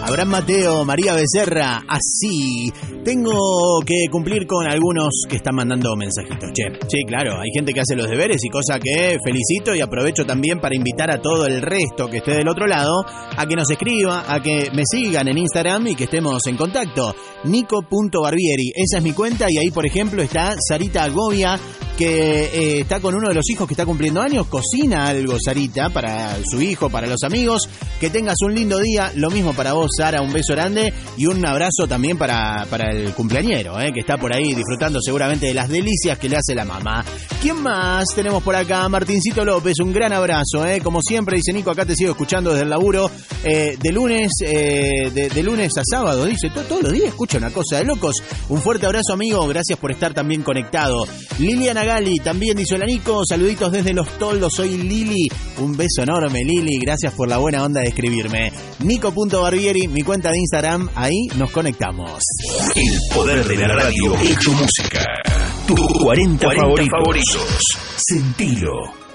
Abraham Mateo, María Becerra, así. Tengo que cumplir con algunos que están mandando mensajitos. Che, sí, claro, hay gente que hace los deberes y cosa que felicito y aprovecho también para invitar a todo el resto que esté del otro lado a que nos escriba, a que me sigan en Instagram y que estemos en contacto. Nico.barbieri, esa es mi cuenta y ahí, por ejemplo, está Sarita Agovia, que está con uno de los hijos que está cumpliendo años. Cocina algo, Sarita, para su hijo, para los amigos. Que tengas un lindo día. Lo mismo para vos, Sara, un beso grande y un abrazo también para el cumpleañero, que está por ahí disfrutando seguramente de las delicias que le hace la mamá. ¿Quién más tenemos por acá? Martincito López, un gran abrazo, como siempre, dice Nico, acá te sigo escuchando desde el laburo, de lunes a sábado, dice, todos los días escucha una cosa de locos. Un fuerte abrazo, amigo, gracias por estar también conectado. Liliana Gali también dice, hola Nico, saluditos desde Los Toldos, soy Lili, un beso enorme Lili, gracias por la buena onda de escribirme. Nico.barbieri, mi cuenta de Instagram, ahí nos conectamos. El poder de la radio hecho música. Tus 40 favoritos. Sentilo.